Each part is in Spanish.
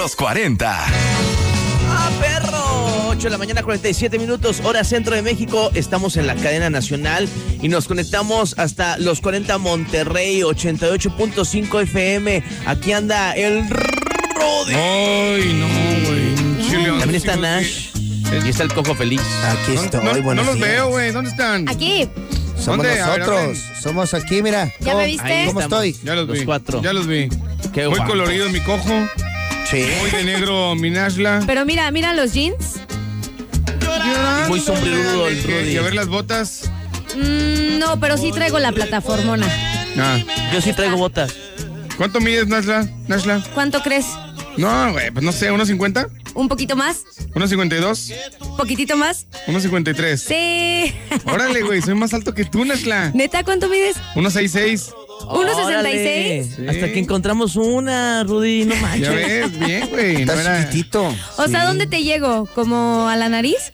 Los 40. ¡Ah, perro! 8 de la mañana, 47 minutos, hora centro de México. Estamos en la cadena nacional y nos conectamos hasta Los 40 Monterrey, 88.5 FM. Aquí anda el Rudy. Ay, no, güey. También está Nash. Y está el Cojo Feliz. Aquí estoy, No los veo, güey. ¿Dónde están? Aquí. Somos ¿Dónde? nosotros. Somos aquí, mira. ¿Ya me viste? Ahí ¿Cómo estamos. estoy? Ya los vi. Los cuatro. Ya los vi. Qué Muy guapo. colorido mi cojo. Sí. Muy de negro mi Nashla. Pero mira los jeans. Muy sombrerudo el Rudy. Y a ver las botas. No, pero sí traigo la plataformona. Ah. Yo sí traigo botas. ¿Cuánto mides, Nashla? ¿Cuánto crees? No, güey, pues no sé, ¿1.50? ¿Un poquito más? ¿1.52? ¿Poquitito más? 1.53. Sí. Órale, güey, soy más alto que tú, Nashla. ¿Neta cuánto mides? 1.66. 1.66. Órale. Sí. Hasta que encontramos una, Rudy, no manches. Ya ves, bien, güey. No Estás era... chiquitito. O sea, ¿dónde te llego? ¿Como a la nariz?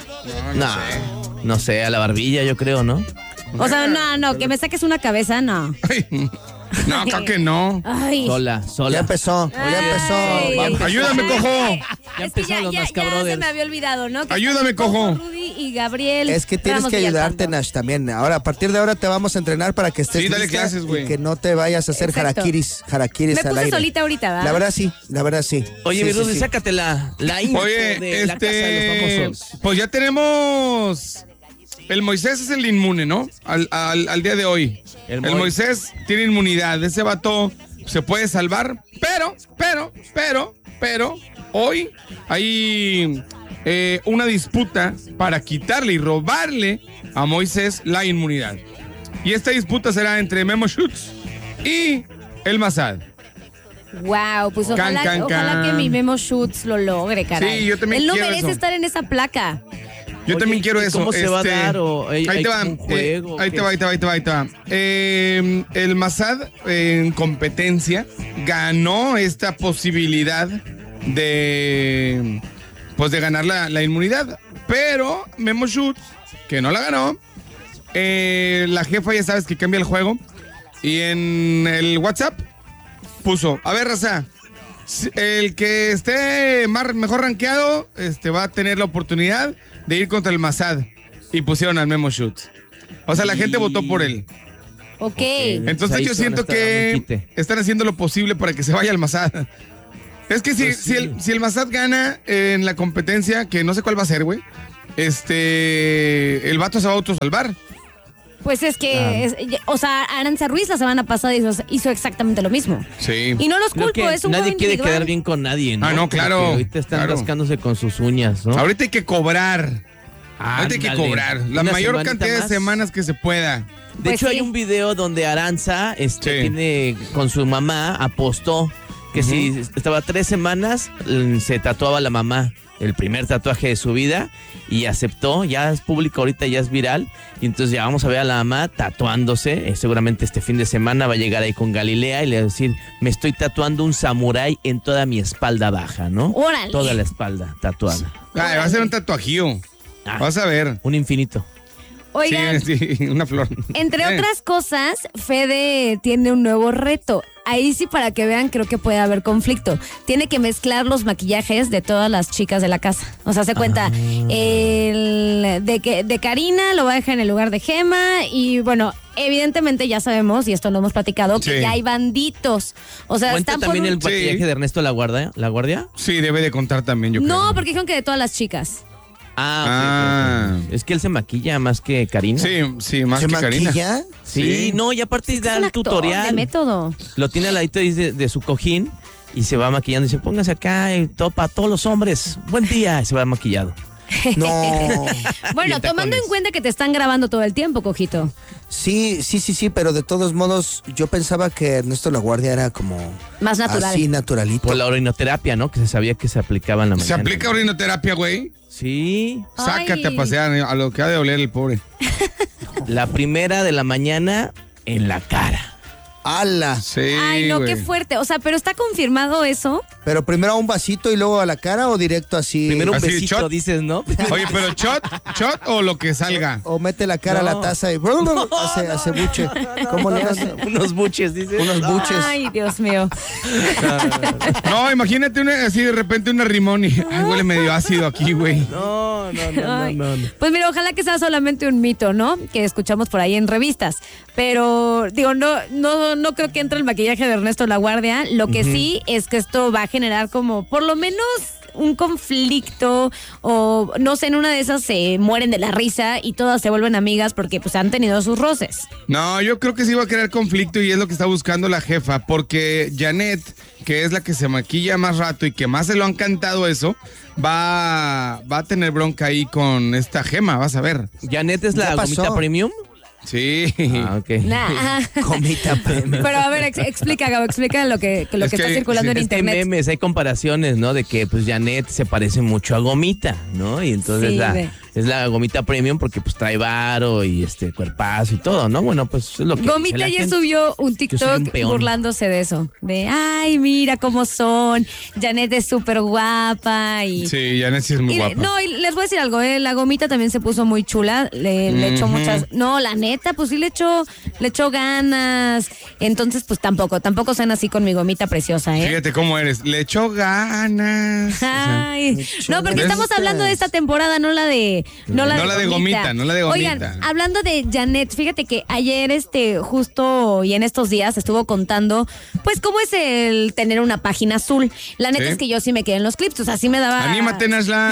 No sé, a la barbilla yo creo, ¿no? O sea, no, que me saques una cabeza, no. Ay, no, creo que no. Ay. Sola. Ya empezó. Ay. Ayúdame, cojo. Ya Es que empezaron los ya Mascabrothers. se me había olvidado, ¿no? Que Ayúdame, están cojo. Rudy y Gabriel. Es que tienes Ramos que ayudarte, Villalpando. Nash, también. Ahora, a partir de ahora te vamos a entrenar para que estés Sí, dale lista clases, güey. y que no te vayas a hacer Exacto. harakiris Me al puse aire. solita ahorita, ¿verdad? La verdad sí. Oye, Sí, mi sí, Rudy, sí. sácate la intro Oye, de la casa de los famosos. pues ya tenemos... El Moisés es el inmune, ¿no? Al día de hoy. El El Moy. Moisés tiene inmunidad. Ese vato se puede salvar. Pero, hoy hay una disputa para quitarle y robarle a Moisés la inmunidad. Y esta disputa será entre Memo Schutz y el Masad. Wow, pues ojalá, Can. ojalá que mi Memo Schutz lo logre, caray. Sí, yo también Él no quiero merece eso. estar en esa placa. Yo Oye, también quiero ¿y eso. cómo se va a dar? ¿O hay ahí te va. como un juego? Ahí ¿Qué te va, es? ahí te va. El Masad en competencia ganó esta posibilidad de ganar la inmunidad. Pero Memo Schutz, que no la ganó, la jefa ya sabes que cambia el juego. Y en el WhatsApp puso, a ver, raza, el que esté mejor rankeado va a tener la oportunidad de ir contra el Masad. Y pusieron al Memo Schutz. O sea, la gente votó por él. Ok. Entonces ahí yo se van a siento estar dando un que quite. están haciendo lo posible para que se vaya al Masad. Es que Pues sí. si el Masad gana en la competencia, que no sé cuál va a ser, güey, el vato se va a autosalvar. Pues es que, o sea, Arantxa Ruiz la semana pasada hizo exactamente lo mismo. Sí. Y no los Creo culpo, que es un nadie juego quiere individual. quedar bien con nadie, ¿no? Ah, no, claro, Porque ahorita están claro. rascándose con sus uñas, ¿no? Ahorita hay que cobrar. Ahorita hay que Ándale. cobrar. La Una mayor semanita cantidad de más. semanas que se pueda. De Pues hecho, sí. hay un video donde Arantxa tiene con su mamá, apostó que si estaba 3 semanas, se tatuaba la mamá el primer tatuaje de su vida y aceptó, ya es público ahorita, ya es viral, y entonces ya vamos a ver a la mamá tatuándose, seguramente este fin de semana va a llegar ahí con Galilea y le va a decir, me estoy tatuando un samurái en toda mi espalda baja, ¿no? Órale. Toda la espalda tatuada. Ay, va a ser un tatuajío. Ah. Vas a ver. Un infinito. Oigan, Sí, una flor. entre otras cosas, Fede tiene un nuevo reto. Ahí sí, para que vean, creo que puede haber conflicto. Tiene que mezclar los maquillajes de todas las chicas de la casa. O sea, se cuenta, el de Karina lo va a dejar en el lugar de Gema. Y bueno, evidentemente ya sabemos, y esto lo hemos platicado, que Sí. ya hay banditos. O sea, ¿Cuenta están por también un... el maquillaje Sí. de Ernesto La Guardia? Sí, debe de contar también, yo creo. No, porque dijeron que de todas las chicas. Ah, ok. Es que él se maquilla más que Karina. Sí, más ¿Se que Karina. maquilla? Sí, no, y aparte Es da un el actor tutorial. de método. Lo tiene al ladito ahí de su cojín y se va maquillando. Y dice, póngase acá, para todos los hombres. Buen día. Y se va maquillado. No. Bueno, Y en tomando tacones. en cuenta que te están grabando todo el tiempo, Cojito. Sí, pero de todos modos, yo pensaba que Ernesto La Guardia era como Más natural. así naturalito. Por la orinoterapia, ¿no? Que se sabía que se aplicaba en la mañana. ¿Se aplica orinoterapia, güey? Sí. Sácate Ay. a pasear a lo que ha de oler el pobre. La primera de la mañana en la cara. ¡Hala! Sí, Ay, no, güey. qué fuerte. O sea, pero ¿está confirmado eso? Pero primero a un vasito y luego a la cara o directo así. Primero un Así, besito, shot. dices, ¿no? Oye, pero shot o lo que salga. O mete la cara a la taza y hace buche. ¿Cómo le hace? Unos buches, dices. Unos buches. Ay, Dios mío. No, imagínate así de repente una rimón y ay, huele medio ácido aquí, güey. No. Ay. Pues mira, ojalá que sea solamente un mito, ¿no? Que escuchamos por ahí en revistas. Pero, digo, no creo que entre el maquillaje de Ernesto La Guardia. Lo que sí es que esto va a generar como, por lo menos, un conflicto o, no sé, en una de esas se mueren de la risa y todas se vuelven amigas porque pues han tenido sus roces. No, yo creo que sí va a crear conflicto y es lo que está buscando la jefa, porque Janet, que es la que se maquilla más rato y que más se lo han cantado eso, va a tener bronca ahí con esta Gema, vas a ver. ¿Janet es la Ya pasó. gomita premium? Sí. Ah, ok. Nah. Gomita premium. Pero a ver, explica, Gabo, explica lo que Es está que- circulando en Es que hay internet. memes, hay comparaciones, ¿no? De que pues Janet se parece mucho a Gomita, ¿no? Y entonces Sí, es la Gomita premium porque pues trae varo y cuerpazo y todo, ¿no? Bueno, pues es lo que dice Gomita la ayer gente. subió un soy un TikTok peón. burlándose de eso. De, ay, mira cómo son. Janet es súper guapa y... Sí, Janet sí es muy Y, guapa. no, y les voy a decir algo, la Gomita también se puso muy chula, le echó muchas, no, la neta, pues sí le echó ganas, entonces pues tampoco sean así con mi Gomita preciosa, ¿eh? Fíjate cómo eres. Le echó ganas. O sea, Ay, no, porque ¿ves? estamos hablando de esta temporada, no la de Gomita, no la de Gomita. Oigan, hablando de Janet, fíjate que ayer justo y en estos días estuvo contando pues cómo es el tener una página azul. La neta ¿Sí? es que yo sí me quedé en los clips, o sea, sí me daba. Anímate, Nashla.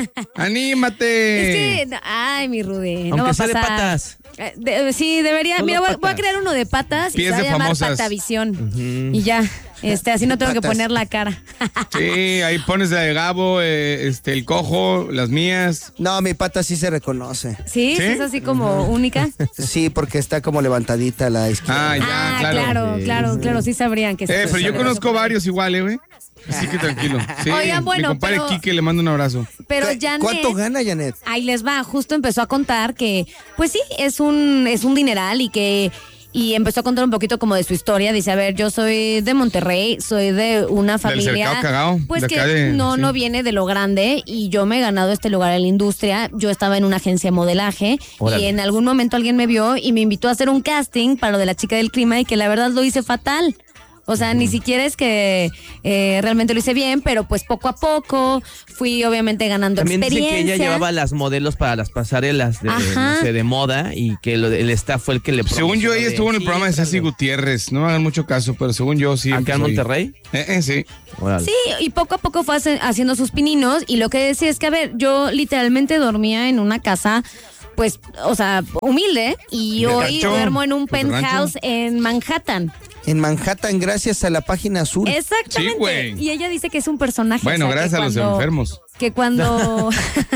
Anímate. Es que, ay, mi Rudy, no Aunque va a sea de pasar. patas. Sí, debería. Solo Mira, voy a patas. crear uno de patas y Pies se va a de llamar famosas. Patavisión. Y ya, así no tengo que Patas. poner la cara. Sí, ahí pones la de Gabo, el cojo, las mías. No, mi pata sí se reconoce. ¿Sí? ¿Sí? ¿Es así como única? Sí, porque está como levantadita a la izquierda. Ah, ya, claro, sí sabrían que Pero yo conozco varios igual, güey. Así que tranquilo. Sí, Oigan, bueno, mi compadre pero- Quique le mando un abrazo. Pero ¿Qué- Janet, ¿Cuánto gana, Janet? ahí les va, justo empezó a contar que, pues sí, es un dineral y empezó a contar un poquito como de su historia. Dice, a ver, yo soy de Monterrey, soy de una familia Cercado Cagao, pues de que acá de- no sí. viene de lo grande y yo me he ganado este lugar en la industria. Yo estaba en una agencia de modelaje Órale. y en algún momento alguien me vio y me invitó a hacer un casting para lo de la chica del clima y que la verdad lo hice fatal. O sea, ni siquiera es que realmente lo hice bien, pero pues poco a poco fui obviamente ganando También dice experiencia. que ella llevaba las modelos para las pasarelas de, Ajá. no sé, de moda y que el staff fue el que le Según yo, promocionó ella de, estuvo en el sí, programa de Sassy tráelo. Gutiérrez. No me hagan mucho caso, pero según yo sí. ¿Acá en empezó ahí. Monterrey? Sí. Órale. Sí, y poco a poco fue haciendo sus pininos y lo que decía es que, a ver, yo literalmente dormía en una casa, pues, o sea, humilde y ¿De hoy rancho? duermo en un ¿Pues de penthouse rancho? en Manhattan. En Manhattan, gracias a la página azul. Exactamente. Sí, güey. Y ella dice que es un personaje. Bueno, o sea, que gracias a los cuando- enfermos. Que cuando...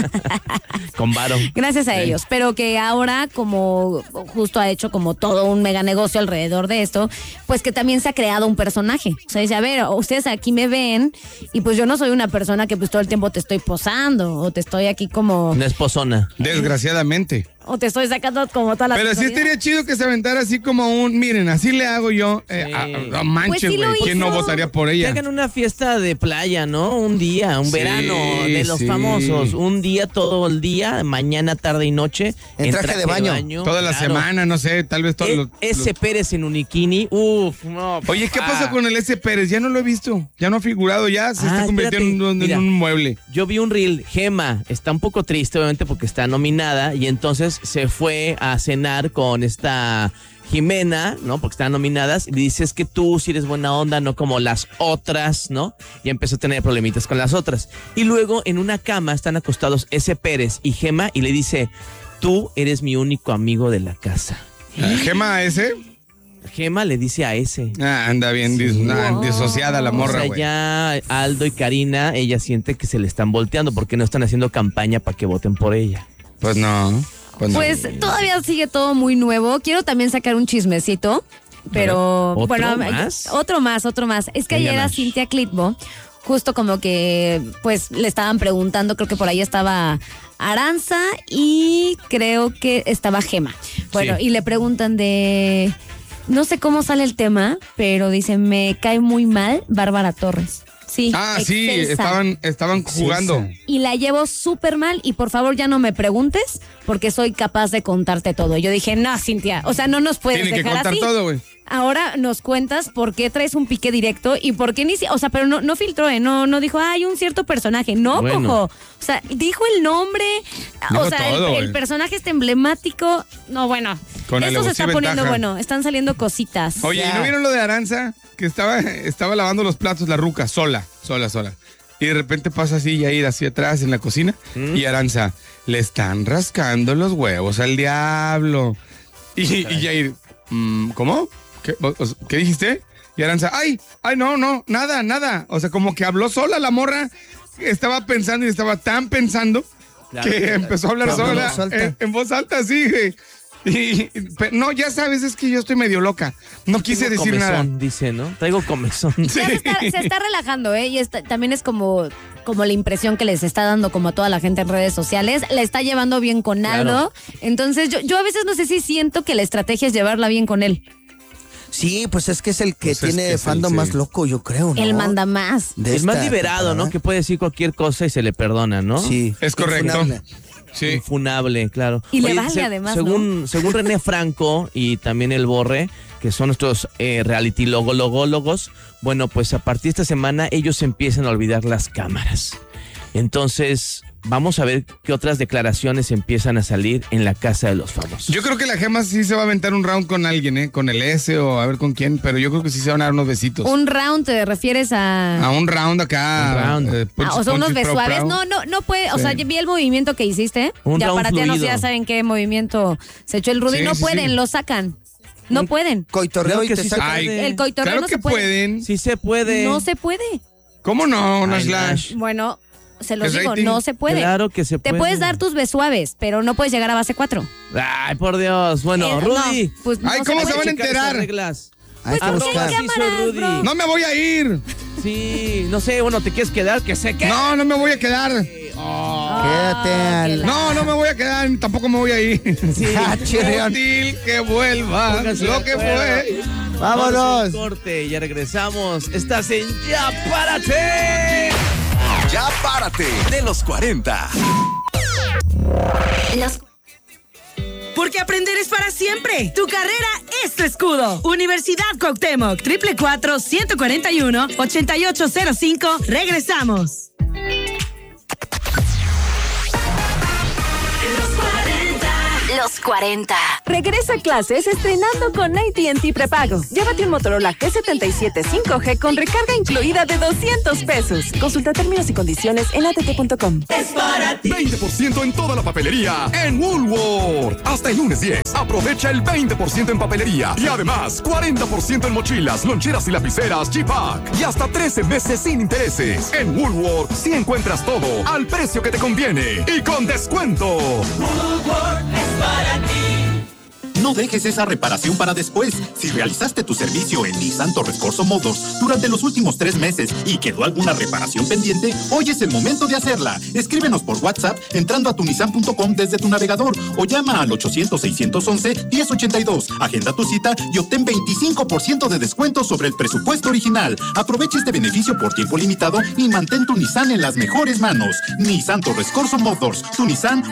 Con varo. Gracias a ellos, pero que ahora como justo ha hecho como todo un mega negocio alrededor de esto, pues que también se ha creado un personaje. O sea, dice, a ver, ustedes aquí me ven y pues yo no soy una persona que pues todo el tiempo te estoy posando o te estoy aquí como, Una esposona. Desgraciadamente. o te estoy sacando como todas las Pero sí estaría chido que se aventara así como miren, así le hago yo. No manches, Pues sí lo güey. ¿Quién no hizo. votaría por Que ella? hagan una fiesta de playa, ¿no? Un día, un Sí, verano de los sí. famosos. Un día, todo el día, mañana, tarde y noche. En traje de baño. Toda la claro. semana, no sé, tal vez todos los... Ese Pérez en Uniquini, no. Oye, ¿qué papá. pasa con el S. Pérez? Ya no lo he visto. Ya no ha figurado, ya se está convirtiendo espérate, en mira. un mueble. Yo vi un reel, Gema está un poco triste obviamente porque está nominada y entonces se fue a cenar con esta Jimena, ¿no? Porque están nominadas y le dice es que tú sí eres buena onda, no como las otras, ¿no? Y empezó a tener problemitas con las otras. Y luego en una cama están acostados ese Pérez y Gema y le dice, tú eres mi único amigo de la casa. ¿Gema ese? Gema le dice a ese. Anda bien disociada la morra, O sea, güey. ya Aldo y Karina, ella siente que se le están volteando porque no están haciendo campaña para que voten por ella. Pues no. Pues todavía sigue todo muy nuevo. Quiero también sacar un chismecito, pero ¿Otro bueno, más? otro más. Es que ayer a Díganos. Cintia Clitbo, justo como que pues le estaban preguntando, creo que por ahí estaba Aranza y creo que estaba Gema. Bueno, Sí. y le preguntan de no sé cómo sale el tema, pero dice, me cae muy mal Bárbara Torres. Sí, sí, estaban jugando. Y la llevo súper mal y por favor ya no me preguntes porque soy capaz de contarte todo. Yo dije, no, Cintia, o sea, no nos puedes Tiene que dejar contar así. todo, güey. Ahora nos cuentas por qué traes un pique directo y por qué o sea, pero no filtró, no dijo, hay un cierto personaje. No, Bueno. cojo. O sea, dijo el nombre, Dijo o sea, todo, el güey. personaje está emblemático. No, bueno, Con esto se está alevosía poniendo ventaja. bueno, están saliendo cositas. Oye, ¿y no vieron lo de Aranza? Que estaba lavando los platos la ruca, sola. Y de repente pasa así, Yair, hacia atrás en la cocina. Y Aranza, le están rascando los huevos al diablo. Y Yair, ¿cómo? ¿Qué dijiste? Y Aranza, ay, no, nada. O sea, como que habló sola la morra. Estaba pensando y estaba tan pensando que empezó a hablar sola en voz alta, sí, güey. No, ya sabes, es que yo estoy medio loca. No quise Traigo decir comezón, nada. dice, ¿no? Traigo comezón. Ya se está relajando, ¿eh? Y también es como la impresión que les está dando como a toda la gente en redes sociales. La está llevando bien con Aldo. Entonces, yo a veces no sé si siento que la estrategia es llevarla bien con él. Sí, pues es que es el que Pues es tiene que es fandom el- más sí. loco, yo creo, ¿no? Él manda más. De Es más esta liberado, temporada. ¿no? Que puede decir cualquier cosa y se le perdona, ¿no? Sí. Es correcto. Infunable. Sí. Infunable, claro. Y le vale además, según René Franco y también el Borre, que son nuestros reality logólogos, bueno, pues a partir de esta semana ellos empiezan a olvidar las cámaras. Entonces, vamos a ver qué otras declaraciones empiezan a salir en la casa de los famosos. Yo creo que la Gema sí se va a aventar un round con alguien, con el S o a ver con quién, pero yo creo que sí se van a dar unos besitos. Un round, ¿te refieres a...? A un round acá. Un round. o sea, unos punches pro besuaves. proud. No puede. O Sí. sea, vi el movimiento que hiciste. Un ya round para ti no fluido. ya saben qué movimiento se echó el Rudy. Sí, No sí, pueden, sí. lo sacan. No pueden. Coitorreo Claro y que te sí se saca. Ay, puede. El coitorreo claro no que se puede. pueden. Sí se puede. No se puede. ¿Cómo no, Ay, Nashla? Nash. Bueno, se los ¿El digo, rating? no se puede. Claro que se Te puede. puedes dar tus besuaves, pero no puedes llegar a base 4. Ay, por Dios. Bueno, Rudy. No, pues no Ay, ¿cómo se puede. van a Checar enterar? esas reglas. Hay que Pues buscar. porque hay Así cámaras, soy Rudy. bro. No me voy a ir. Sí, no sé, bueno, ¿te quieres quedar? Que se quede. No, no me voy a quedar. Quédate al... No me voy a quedar. Tampoco me voy a ir. Ah, chirrión. Útil que vuelva Pónganse lo de que acuerdo. fue. Vamos a ¡Vámonos! un corte, ya regresamos. Estás en Ya Párate. Ya párate de los 40. Porque aprender es para siempre. Tu carrera es tu escudo. Universidad Cuauhtémoc, 444-141-8805. Regresamos. Los 40. Regresa a clases estrenando con AT&T Prepago. Llévate un Motorola G77 5G con recarga incluida de $200. Consulta términos y condiciones en att.com. 20% en toda la papelería en Woolworth. Hasta el lunes 10. Aprovecha el 20% en papelería. Y además, 40% en mochilas, loncheras y lapiceras G-Pack. Y hasta 13 meses sin intereses. En Woolworth sí encuentras todo al precio que te conviene. Y con descuento. No dejes esa reparación para después. Si realizaste tu servicio en Nissan Torres Corso Motors durante los últimos 3 meses y quedó alguna reparación pendiente, hoy es el momento de hacerla. Escríbenos por WhatsApp entrando a tunisan.com desde tu navegador o llama al 800-611-1082. Agenda tu cita y obtén 25% de descuento sobre el presupuesto original. Aprovecha este beneficio por tiempo limitado y mantén tu Nissan en las mejores manos. Nissan Torres Corso Motors, tu Nissan